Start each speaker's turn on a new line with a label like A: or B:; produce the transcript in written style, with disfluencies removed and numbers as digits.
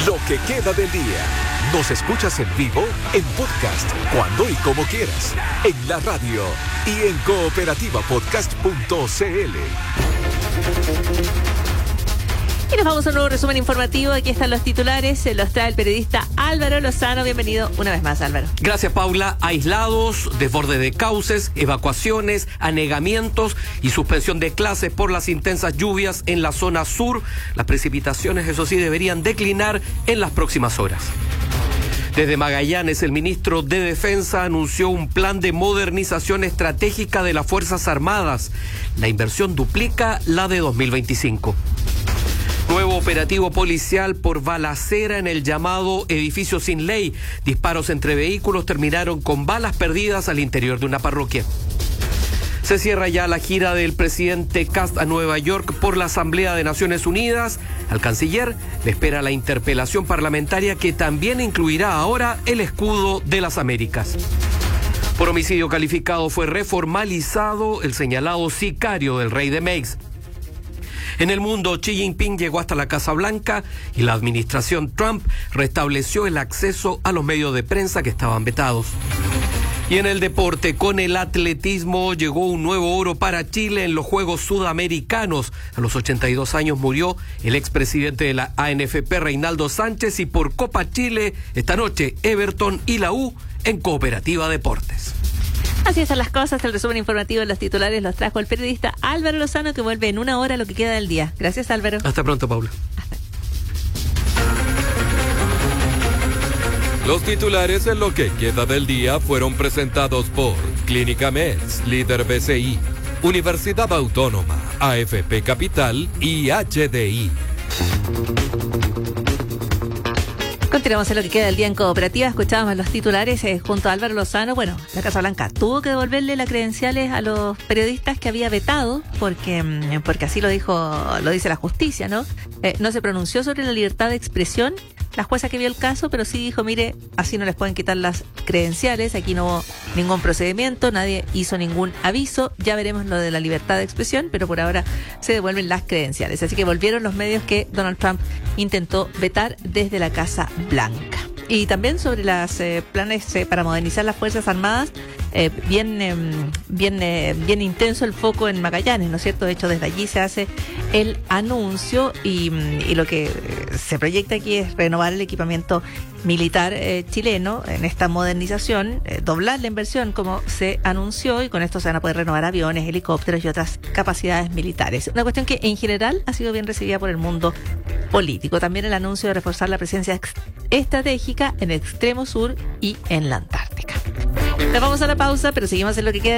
A: Lo que queda del día. Nos escuchas en vivo, en podcast, cuando y como quieras, en la radio y en cooperativapodcast.cl.
B: Y nos vamos a un nuevo resumen informativo. Aquí están los titulares. Se los trae el periodista Álvaro Lozano. Bienvenido una vez más, Álvaro.
C: Gracias, Paula. Aislados, desborde de cauces, evacuaciones, anegamientos y suspensión de clases por las intensas lluvias en la zona sur. Las precipitaciones, eso sí, deberían declinar en las próximas horas. Desde Magallanes, el ministro de Defensa anunció un plan de modernización estratégica de las Fuerzas Armadas. La inversión duplica la de 2025. Nuevo operativo policial por balacera en el llamado edificio sin ley. Disparos entre vehículos terminaron con balas perdidas al interior de una parroquia. Se cierra ya la gira del presidente Kast a Nueva York por la Asamblea de Naciones Unidas. Al canciller le espera la interpelación parlamentaria que también incluirá ahora el escudo de las Américas. Por homicidio calificado fue reformalizado el señalado sicario del rey de Meix. En el mundo, Xi Jinping llegó hasta la Casa Blanca y la administración Trump restableció el acceso a los medios de prensa que estaban vetados. Y en el deporte, con el atletismo, llegó un nuevo oro para Chile en los Juegos Sudamericanos. A los 82 años murió el expresidente de la ANFP, Reinaldo Sánchez, y por Copa Chile, esta noche, Everton y la U en Cooperativa Deportes.
B: Así están las cosas. El resumen informativo de los titulares los trajo el periodista Álvaro Lozano, que vuelve en una hora a lo que queda del día. Gracias, Álvaro.
C: Hasta pronto, Paula.
A: Los titulares en lo que queda del día fueron presentados por Clínica Meds, líder BCI, Universidad Autónoma, AFP Capital y HDI.
B: Continuamos en lo que queda del día en Cooperativa. Escuchábamos los titulares junto a Álvaro Lozano. Bueno, la Casa Blanca tuvo que devolverle las credenciales a los periodistas que había vetado, porque así lo dice la justicia, ¿no? No se pronunció sobre la libertad de expresión la jueza que vio el caso, pero sí dijo, mire, así no les pueden quitar las credenciales, aquí no hubo ningún procedimiento, nadie hizo ningún aviso, ya veremos lo de la libertad de expresión, pero por ahora se devuelven las credenciales. Así que volvieron los medios que Donald Trump intentó vetar desde la Casa Blanca. Y también sobre los planes para modernizar las Fuerzas Armadas, bien intenso el foco en Magallanes, ¿no es cierto? De hecho, desde allí se hace el anuncio y lo que se proyecta aquí es renovar el equipamiento militar chileno en esta modernización, doblar la inversión como se anunció, y con esto se van a poder renovar aviones, helicópteros y otras capacidades militares. Una cuestión que en general ha sido bien recibida por el mundo político. También el anuncio de reforzar la presencia estratégica en el extremo sur y en la Antártica. Nos vamos a la pausa, pero seguimos en lo que queda.